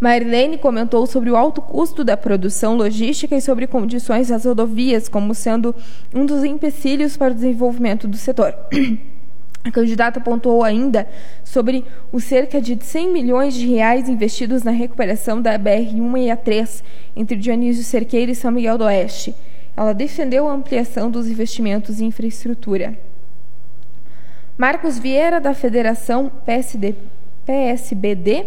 Marilene comentou sobre o alto custo da produção logística e sobre condições das rodovias como sendo um dos empecilhos para o desenvolvimento do setor. A candidata pontuou ainda sobre os cerca de 100 milhões de reais investidos na recuperação da BR-163 entre Dionísio Cerqueira e São Miguel do Oeste. Ela defendeu a ampliação dos investimentos em infraestrutura. Marcos Vieira, da Federação PSBD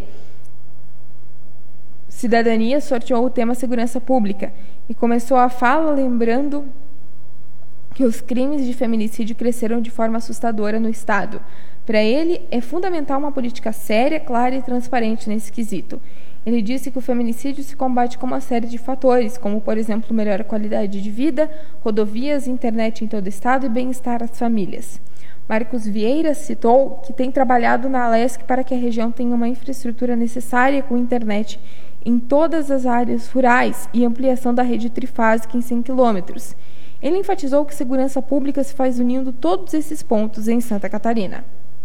Cidadania, sorteou o tema Segurança Pública e começou a fala lembrando que os crimes de feminicídio cresceram de forma assustadora no Estado. Para ele, é fundamental uma política séria, clara e transparente nesse quesito. Ele disse que o feminicídio se combate com uma série de fatores, como, por exemplo, melhor qualidade de vida, rodovias, internet em todo o Estado e bem-estar às famílias. Marcos Vieira citou que tem trabalhado na Alesc para que a região tenha uma infraestrutura necessária com internet em todas as áreas rurais e ampliação da rede trifásica em 100 quilômetros. Ele enfatizou que segurança pública se faz unindo todos esses pontos em Santa Catarina.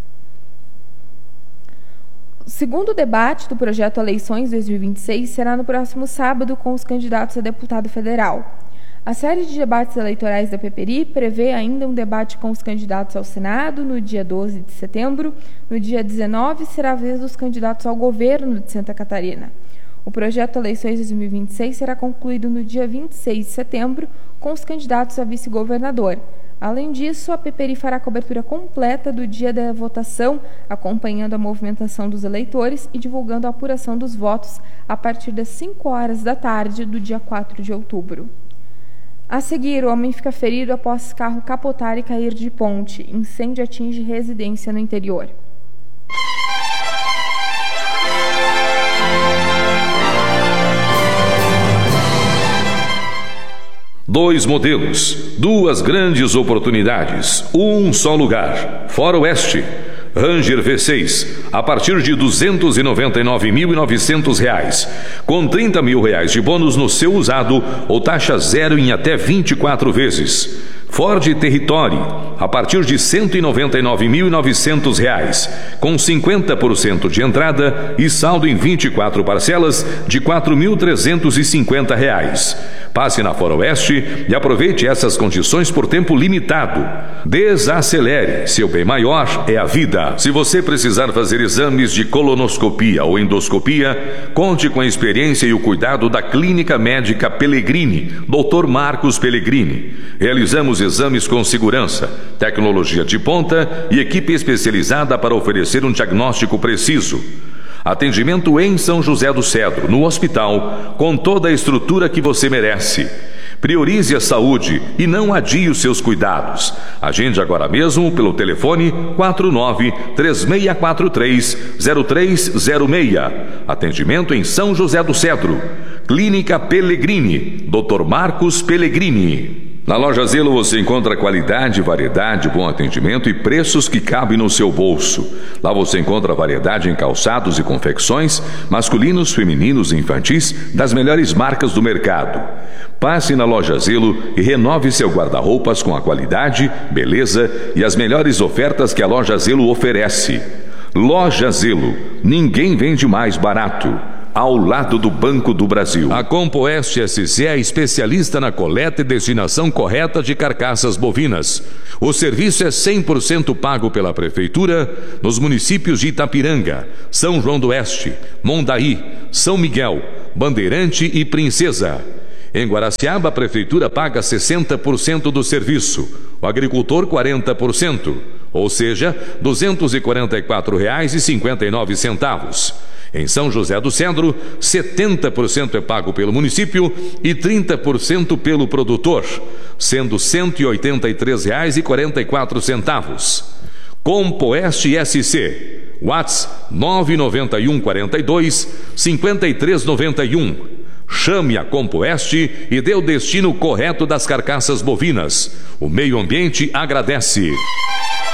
O segundo debate do projeto Eleições 2026 será no próximo sábado com os candidatos a deputado federal. A série de debates eleitorais da PPRI prevê ainda um debate com os candidatos ao Senado no dia 12 de setembro. No dia 19 será a vez dos candidatos ao governo de Santa Catarina. O projeto Eleições 2026 será concluído no dia 26 de setembro com os candidatos a vice-governador. Além disso, a PPRI fará a cobertura completa do dia da votação, acompanhando a movimentação dos eleitores e divulgando a apuração dos votos a partir das 5 horas da tarde do dia 4 de outubro. A seguir, o homem fica ferido após carro capotar e cair de ponte. Incêndio atinge residência no interior. Dois modelos, duas grandes oportunidades, um só lugar. Fora Oeste. Ranger V6, a partir de R$ 299.900, com R$ 30.000 de bônus no seu usado ou taxa zero em até 24 vezes. Ford Territory, a partir de R$ 199.900, com 50% de entrada e saldo em 24 parcelas de R$ 4.350. Passe na Foroeste e aproveite essas condições por tempo limitado. Desacelere, seu bem maior é a vida. Se você precisar fazer exames de colonoscopia ou endoscopia, conte com a experiência e o cuidado da Clínica Médica Pellegrini, Dr. Marcos Pellegrini. Realizamos exames com segurança, tecnologia de ponta e equipe especializada para oferecer um diagnóstico preciso. Atendimento em São José do Cedro, no hospital, com toda a estrutura que você merece. Priorize a saúde e não adie os seus cuidados. Agende agora mesmo pelo telefone 49-3643-0306. Atendimento em São José do Cedro. Clínica Pellegrini, Dr. Marcos Pellegrini. Na Loja Zelo você encontra qualidade, variedade, bom atendimento e preços que cabem no seu bolso. Lá você encontra variedade em calçados e confecções, masculinos, femininos e infantis, das melhores marcas do mercado. Passe na Loja Zelo e renove seu guarda-roupas com a qualidade, beleza e as melhores ofertas que a Loja Zelo oferece. Loja Zelo, ninguém vende mais barato. Ao lado do Banco do Brasil. A Compoeste SC é especialista na coleta e destinação correta de carcaças bovinas. O serviço é 100% pago pela Prefeitura nos municípios de Itapiranga, São João do Oeste, Mondaí, São Miguel, Bandeirante e Princesa. Em Guaraciaba, a Prefeitura paga 60% do serviço, o agricultor 40%, ou seja, R$ 244,59. Em São José do Cedro, 70% é pago pelo município e 30% pelo produtor, sendo R$ 183,44. Compoeste SC, WhatsApp 99142-5391. Chame a Compoeste e dê o destino correto das carcaças bovinas. O meio ambiente agradece.